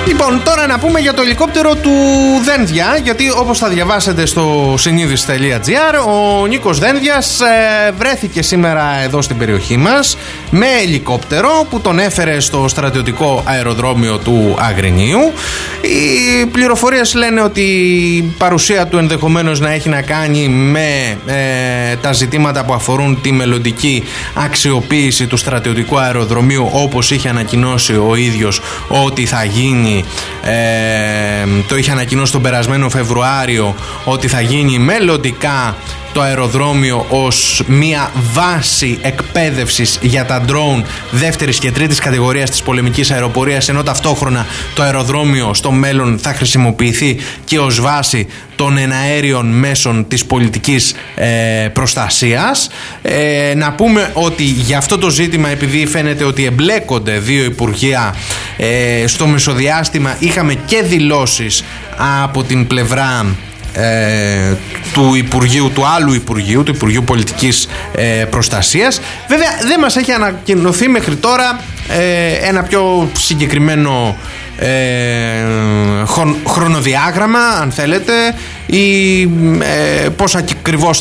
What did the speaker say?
Λοιπόν, τώρα να πούμε για το ελικόπτερο του Δένδια, γιατί όπως θα διαβάσετε στο συνείδηση.gr, ο Νίκος Δένδιας βρέθηκε σήμερα εδώ στην περιοχή μας με ελικόπτερο που τον έφερε στο στρατιωτικό αεροδρόμιο του Αγρινίου. Οι πληροφορίες λένε ότι η παρουσία του ενδεχομένως να έχει να κάνει με τα ζητήματα που αφορούν τη μελλοντική αξιοποίηση του στρατιωτικού αεροδρομίου, όπως είχε ανακοινώσει ο ίδιος ότι θα γίνει. Το είχε ανακοινώσει τον περασμένο Φεβρουάριο ότι θα γίνει μελλοντικά το αεροδρόμιο ως μια βάση εκπαίδευσης για τα ντρόουν δεύτερης και τρίτης κατηγορίας της πολεμικής αεροπορίας, ενώ ταυτόχρονα το αεροδρόμιο στο μέλλον θα χρησιμοποιηθεί και ως βάση των εναέριων μέσων της πολιτικής προστασίας. Να πούμε ότι για αυτό το ζήτημα, επειδή φαίνεται ότι εμπλέκονται δύο υπουργεία, στο μεσοδιάστημα είχαμε και δηλώσεις από την πλευρά του Υπουργείου, του άλλου Υπουργείου, του Υπουργείου Πολιτικής Προστασίας. Βέβαια δεν μας έχει ανακοινωθεί μέχρι τώρα ένα πιο συγκεκριμένο χρονοδιάγραμμα, αν θέλετε, ή πώς ακριβώς